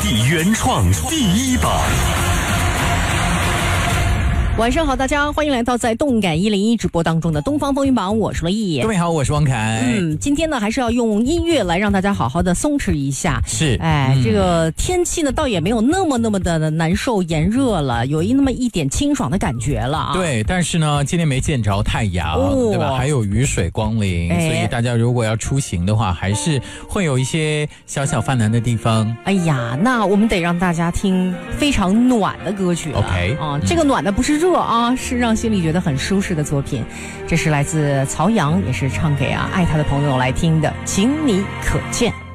艺原创第一榜。 晚上好，大家欢迎来到在动感101直播当中的东方风云榜，我是乐意。 各位好，我是汪凯。 今天呢还是要用音乐来让大家好好的松弛一下。 是， 这个天气呢倒也没有那么的难受炎热了，有那么一点清爽的感觉了啊。 对，但是呢今天没见着太阳，对吧？还有雨水光临，所以大家如果要出行的话，还是会有一些小小犯难的地方。 哎呀，那我们得让大家听非常暖的歌曲了。 OK， 这个暖的不是热啊，是让心里觉得很舒适的作品。这是来自曹阳，也是唱给爱他的朋友来听的，请你可见。